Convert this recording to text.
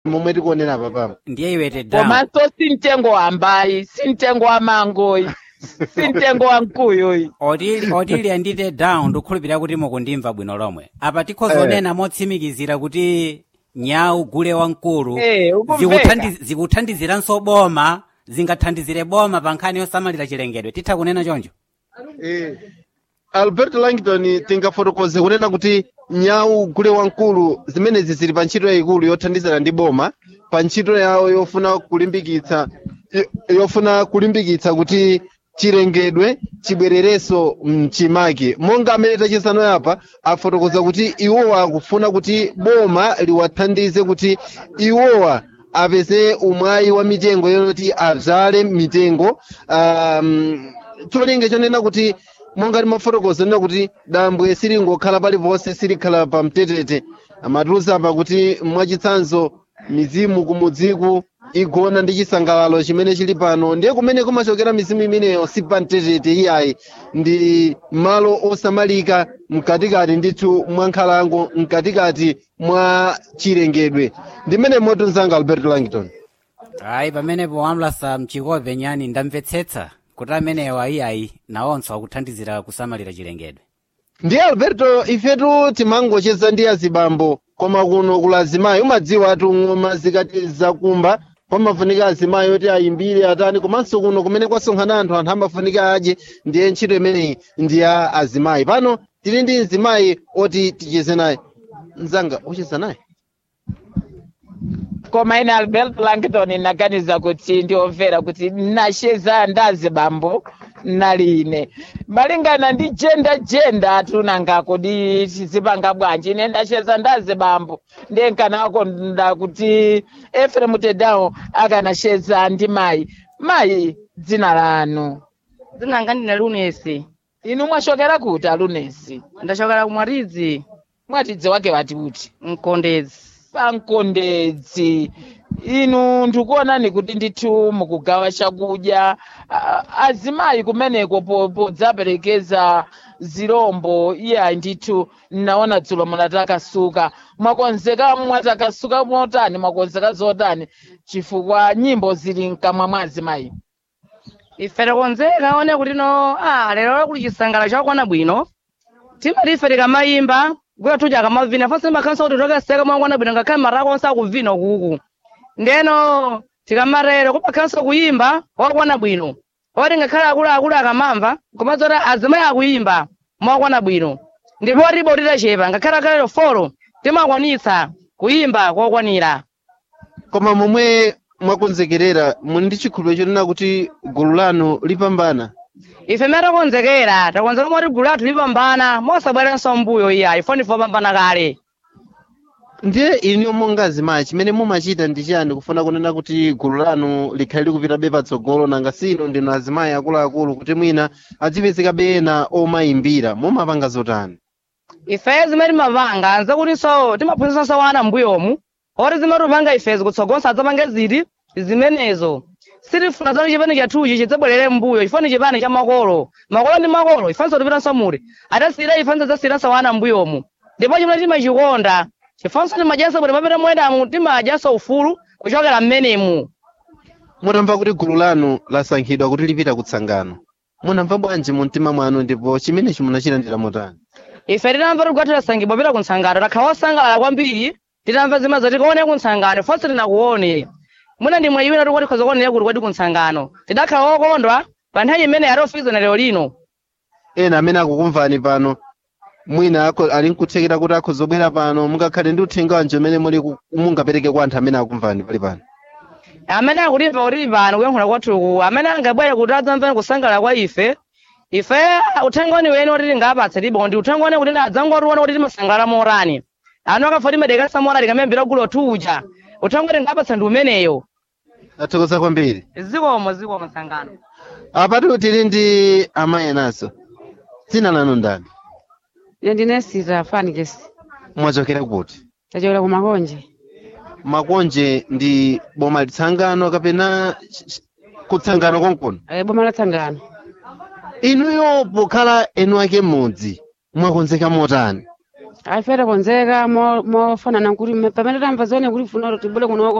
momwe tikuonera papa. ndiye iwete down. komanso si mtengo wa mbayi, si mtengo wa mangoyi, si mtengo wa mkuyoyi. otili andite down ndikukhulupirira kuti mukundimva bwino lomwe. Apa tikhozonena motsimikizira kuti nyau gule wamkulu zikuthandiziranso boma, zingathandizire boma pa nkhani yosamalira chilengedwe. Titha kunena choncho? Albert Langton tingafotokoze kunena kuti nyau gule wamkulu zimenezi zili pa ntchito yayikulu yothandizana ndi boma pa ntchito yawo yofuna kulimbikitsa kuti chilengedwe chibwererenso mchimake. Monga amene tachisano yapa afotokoza kuti iwowa akufuna kuti boma liwathandize kuti iwowa apeze umwayi wa mitengo yoti adzale mitengo. Cholinga chonena kuti monga timafotokoza nena kuti dambwe silingokhala paliponse, silikhala pa mtetete. Amatiuza apa kuti mwachitsanzo mizimu kumudziku igona ndi chisangalalo chimene chili pano, ndiye kumene kumachokera mizimu imeneyo si pa mtetete iyayi, ndi malo osamalika mkatikati ndithu mwa nkhalango, mkatikati mwa chilengedwe. Ndimene moto mzanga Albert Langton. Ayi, pamenepo wamlasa mchikope nyani ndamvetsetsa kuti amenewa iyayi nawonso akuthandizira kusamalira chilengedwe. Ndiye Alberto, ifetu timangocheza ndi azibambo, koma kuno kula azimayi umadziwa atu ng'oma zikati zakumba pamafunika azimayi oti ayimbire atani, komanso kuno kumene kwasonkhana anthu amafunika aje, ndiye ntchito imeneyi ndi ya azimayi. Pano tili ndi mzimayi oti ticheze naye. Mzanga ucheza naye? Koma ine Albert Langton naganiza kuti ndiomvera kuti nacheza ndazibambo naline malingana ndi jenda tunangako di tizipanga bwanji. Ine ndacheza ndazibambo ndenkanako nda kuti Ephraim Tedao akanacheza ndi mayi dzina lanu? Dzina langa ndine Lunesi. Inu mwashokera kuti Lunesi? Ndachokera kumwatidzi. Mwatidzi wake wati kuti Mkondedzi. Pankondedzi. Inu ndikuonani kuti ndithu mukugawa chakudya azimayi kumeneko podzaperekeza zirombo. Iya ndithu naona dzulo munatakasuka, mwatakasuka motani, mwakonzeka zotani chifukwa nyimbo zili mkamwa mwa azimayi? Ife takonzeka one kuti lero kuli chisangalalo chakwana bwino, timati ife tikamayimba kuya tuja akamavina fonse makhanso kuti tokaseka mwakwana bwino ngakhale marako onse akuvina kuku. Ndeno tikamarero kumakhanso kuyimba wakwana bwino, oti ngakhale akulu akamamva komazota azimayi akuyimba mwakwana bwino, ndipo tibo titachepa ngakhale akalero folo timakwanitsa kuyimba kwakwanira. Koma momwe mwakonzekerera muli ndi chikhulupiriro chonena kuti gulu lanu lipambana? Ife metakonzekera takonzeka moti gulu lathu lipambana mosabwerenso mbuyo. Iya ifoni pambana kale. Ndiye inu monga azimayi chimene mumachita ndi chiyani kufuna kunena kuti gulu lanu likhale likupitabe patsogolo, nanga sino ndinu azimayi akuluakulu kuti mwina adzipezekabe ena omayimbira, mumapanga zotani? Ife zimene timapanga nzakutinso timaphunzitsanso wana mbuyomu oti zimene tipanga ifezi kutsogonsa adzapange ziti zimenezo. Sitifuna zanu chipani chathuchi chidzabwerere mbuyo, ifani chipani cha makolo ndi makolo ifanso tipitanso muli atasira ifanso zasiranso wana mbuyomu. Ndipo chimene timachikonda chifanso timadyasa bwino pamene muyedamu timadyaso ufulu kuchokera mmenemu. Mutamva kuti gulu lanu lasankhidwa kuti lipita kutsangano, munamva bwanji mu mtima mwanu ndipo chimene chimunachitira motani? Ife tinamva kuti gwathu lasangidwa pita kutsangano, takhala osangalala kwambiri. Titamva zimazo tikaone kutsangano fonse tinakuone. Muna ndi mwayi wina kuti tikhoza kuonera kuti kwati kutsangano. Tidakhala okondwa pa nthawi imene yatofiza na lero lino. Ena amene akukumvani pano mwina ali nkuthekera kuti akhozobwera pano, mungakhale ndi uthenga wanji umene mungapereke kwa anthu amene akumvani pali pano? Amene akutimva kuti pano kuyankhula kwathuku, amene angabwere kuti adzamve kusangalala kwa ife uthenga weniweni woti tingapatse tibo ndi uthenga wene kuti adzangoriona kuti timasangalala morani. Anu akafa timadekasa morani kamembera gulo tuja. Uthenga tingapatse ndi umeneyo. Athokoza kwambiri. Zikomo msangano. Apatu tili ndi amayi enaso. Dzina lanu ndani? Ndine Sita Fanikesi. Mwachokera kuti? Tachokera ku Makonje. Makonje ndi boma litsangano kapena kutsangano konkono? Boma la Tsangano. Inuyo pokhala enu ake mmodzi mwakonzeka motani aifere konzeka mofanana kuti pamene tamva zone kuti funoro tibule kunoko